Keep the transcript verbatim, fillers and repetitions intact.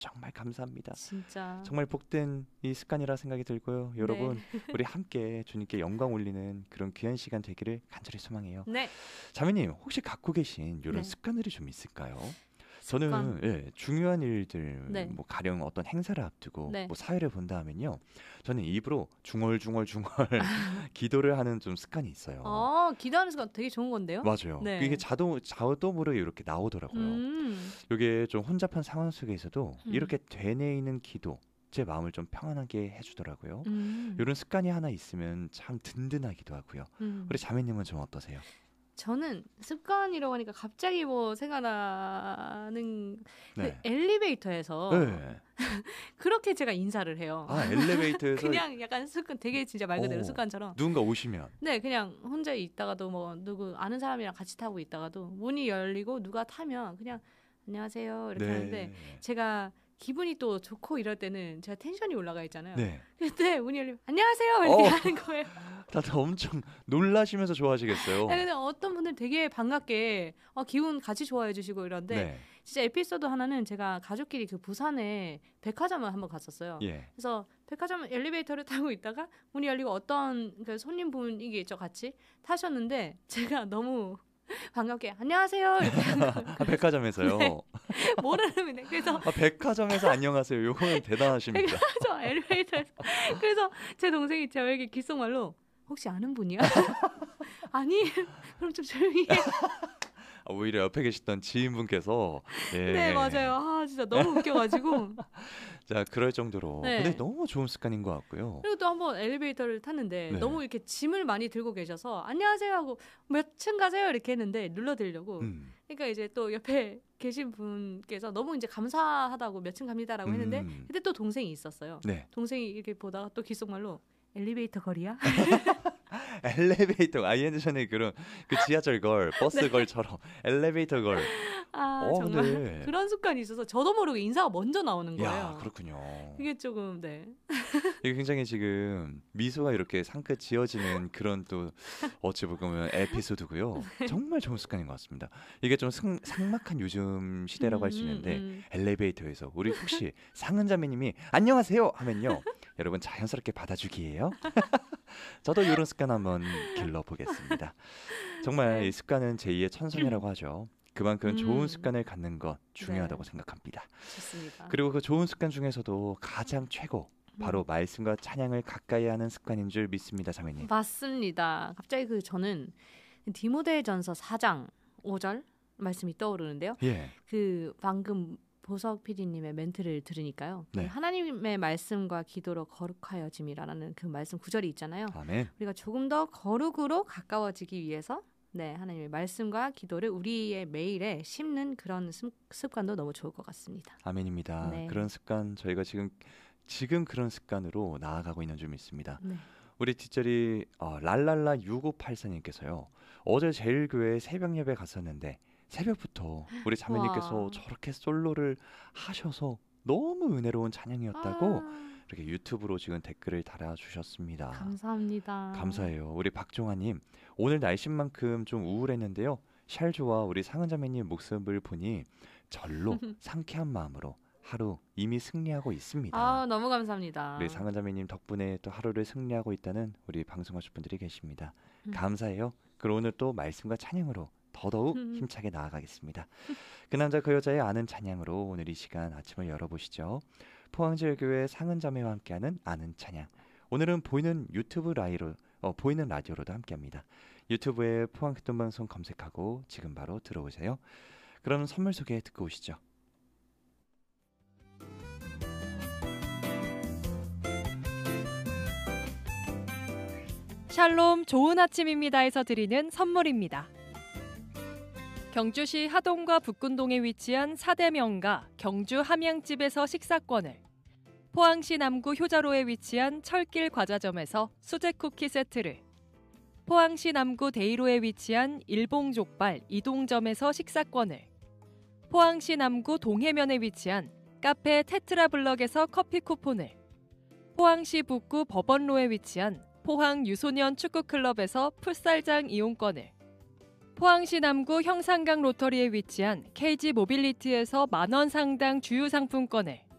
정말 감사합니다. 진짜 정말 복된 이 습관이라 생각이 들고요. 여러분 네. 우리 함께 주님께 영광 올리는 그런 귀한 시간 되기를 간절히 소망해요. 네. 자매님 혹시 갖고 계신 이런 네. 습관들이 좀 있을까요? 습관. 저는 예, 중요한 일들 네. 뭐 가령 어떤 행사를 앞두고 네. 뭐 사회를 본다 하면요. 저는 입으로 중얼중얼중얼 기도를 하는 좀 습관이 있어요. 아, 기도하는 습관 되게 좋은 건데요? 맞아요. 네. 이게 자동 자도 모르게 이렇게 나오더라고요. 음. 이게 좀 혼잡한 상황 속에서도 음. 이렇게 되뇌이는 기도 제 마음을 좀 평안하게 해주더라고요. 음. 이런 습관이 하나 있으면 참 든든하기도 하고요. 음. 우리 자매님은 좀 어떠세요? 저는 습관이라고 하니까 갑자기 뭐 생각나는 그 네. 엘리베이터에서 네. 그렇게 제가 인사를 해요. 아 엘리베이터에서 그냥 약간 습관 되게 진짜 말 그대로 오. 습관처럼. 누군가 오시면 네, 그냥 혼자 있다가도 뭐 누구 아는 사람이랑 같이 타고 있다가도 문이 열리고 누가 타면 그냥 안녕하세요 이렇게 네. 하는데 제가 기분이 또 좋고 이럴 때는 제가 텐션이 올라가 있잖아요. 네. 그때 문이 열리면 안녕하세요 이렇게 어. 하는 거예요. 다들 엄청 놀라시면서 좋아하시겠어요. 네, 근데 어떤 분들 되게 반갑게 어, 기분 같이 좋아해 주시고 이런데 네. 진짜 에피소드 하나는 제가 가족끼리 그 부산에 백화점을 한번 갔었어요. 예. 그래서 백화점 엘리베이터를 타고 있다가 문이 열리고 어떤 그 손님분이겠죠 같이 타셨는데 제가 너무 반갑게 안녕하세요 이렇게 한 거예요. 아, 백화점에서요. 네. 모르는 그래서 아, 백화점에서 안녕하세요. 요거는 대단하십니다. 저 엘리베이터에서 그래서 제 동생이 저에게 귓속말로 혹시 아는 분이야? 아니 그럼 좀 조용히 해. 아, 오히려 옆에 계셨던 지인분께서 예. 네 맞아요. 아 진짜 너무 웃겨가지고 자 그럴 정도로 네. 근데 너무 좋은 습관인 것 같고요. 그리고 또 한번 엘리베이터를 탔는데 네. 너무 이렇게 짐을 많이 들고 계셔서 안녕하세요 하고 몇 층 가세요 이렇게 했는데 눌러드리려고 음. 그러니까 이제 또 옆에 계신 분께서 너무 이제 감사하다고 몇 층 갑니다라고 했는데 음. 그때 또 동생이 있었어요. 네. 동생이 이렇게 보다가 또 귓속말로 엘리베이터 거리야? 엘리베이터 아이엔드 전에 그런 그 지하철 걸 버스 네. 걸처럼 엘리베이터 걸. 아 어, 정말 근데- 그런 습관이 있어서 저도 모르게 인사가 먼저 나오는 거예요. 야 그렇군요. 그게 조금 네. 이게 굉장히 지금 미소가 이렇게 상긋 지어지는 그런 또 어찌 보면 에피소드고요. 정말 좋은 습관인 것 같습니다. 이게 좀 상, 삭막한 요즘 시대라고 할 수 있는데 음, 음. 엘리베이터에서 우리 혹시 상은자매님이 안녕하세요 하면요 여러분 자연스럽게 받아주기예요. 저도 이런 습관 한번 길러보겠습니다. 정말 네. 이 습관은 제이의 천성이라고 하죠. 그만큼 음. 좋은 습관을 갖는 것 중요하다고 네. 생각합니다. 좋습니다. 그리고 그 좋은 습관 중에서도 가장 최고 바로 음. 말씀과 찬양을 가까이 하는 습관인 줄 믿습니다, 자매님. 맞습니다. 갑자기 그 저는 디모데전서 사 장 오 절 말씀이 떠오르는데요. 예, 그 방금 보석 피디님의 멘트를 들으니까요. 그 네. 하나님의 말씀과 기도로 거룩하여짐이라는 그 말씀 구절이 있잖아요. 아멘. 우리가 조금 더 거룩으로 가까워지기 위해서 네 하나님의 말씀과 기도를 우리의 매일에 심는 그런 습- 습관도 너무 좋을 것 같습니다. 아멘입니다. 네. 그런 습관 저희가 지금 지금 그런 습관으로 나아가고 있는 줄 믿습니다. 네. 우리 뒷자리 어, 랄랄라 육오팔사님께서요. 어제 제일교회 새벽 예배 갔었는데 새벽부터 우리 자매님께서 와. 저렇게 솔로를 하셔서 너무 은혜로운 찬양이었다고 아, 이렇게 유튜브로 지금 댓글을 달아주셨습니다. 감사합니다. 감사해요. 우리 박종아님 오늘 날씨인 만큼 좀 우울했는데요. 샬조와 우리 상은자매님 모습을 보니 절로 상쾌한 마음으로 하루 이미 승리하고 있습니다. 아 너무 감사합니다. 우리 상은자매님 덕분에 또 하루를 승리하고 있다는 우리 방송하실 분들이 계십니다. 음. 감사해요. 그리고 오늘 또 말씀과 찬양으로 더더욱 음. 힘차게 나아가겠습니다. 그 남자 그 여자의 아는 찬양으로 오늘 이 시간 아침을 열어보시죠. 포항제일교회 상은자매와 함께하는 아는 찬양. 오늘은 보이는 유튜브 라이로 어, 보이는 라디오로도 함께합니다. 유튜브에 포항극동방송 검색하고 지금 바로 들어오세요. 그럼 선물 소개 듣고 오시죠. 샬롬 좋은 아침입니다에서 드리는 선물입니다. 경주시 하동과 북군동에 위치한 사대명가 경주 함양집에서 식사권을, 포항시 남구 효자로에 위치한 철길 과자점에서 수제 쿠키 세트를, 포항시 남구 데이로에 위치한 일봉족발 이동점에서 식사권을, 포항시 남구 동해면에 위치한 카페 테트라블럭에서 커피 쿠폰을, 포항시 북구 법원로에 위치한 포항 유소년 축구클럽에서 풋살장 이용권을, 포항시 남구 형산강 로터리에 위치한 케이지 모빌리티에서 만원 상당 주유상품권을,